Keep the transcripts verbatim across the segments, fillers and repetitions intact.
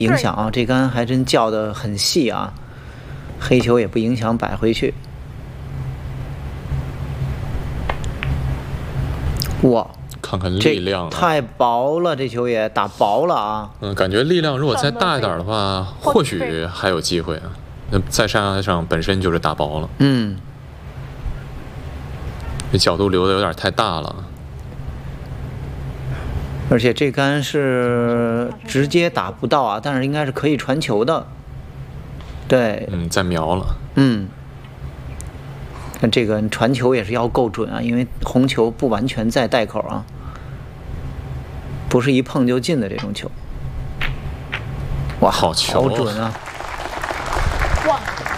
影响啊，这杆还真叫得很细啊，黑球也不影响摆回去。哇， 看看力量、啊， 太薄了，这球也打薄了啊。 嗯，感觉力量如果再大一点的话，或许还有机会啊。那在山崖上本身就是打薄了。 嗯， 这角度留的有点太大了。 而且这杆是直接打不到啊，但是应该是可以传球的。对， 嗯，在瞄了。 嗯，看这个传球也是要够准啊，因为红球不完全在袋口啊，不是一碰就进的这种球。哇， 好球， 好准啊！ 哇！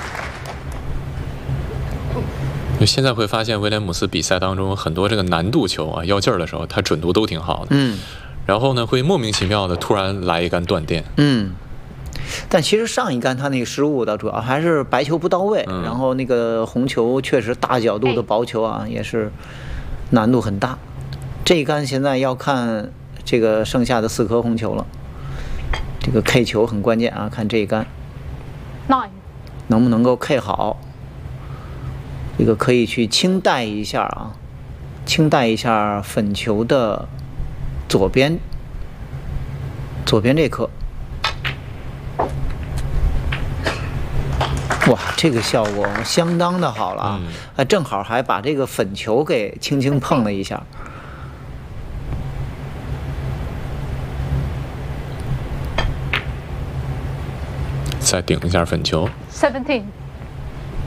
就现在会发现，威廉姆斯比赛当中很多这个难度球啊，要劲儿的时候，他准度都挺好的。 嗯。 然后呢，会莫名其妙的突然来一杆断电。 嗯，但其实上一杆他那个失误的主要还是白球不到位， 嗯、 然后那个红球确实大角度的薄球啊，也是难度很大。这一杆现在要看这个剩下的四颗红球了，这个 K 球很关键啊，看这一杆能不能够 K 好。这个可以去轻带一下啊，轻带一下粉球的左边，左边这颗。哇，这个效果相当的好了啊！ 嗯、 啊，正好还把这个粉球给轻轻碰了一下。 再顶一下粉球。 seventeen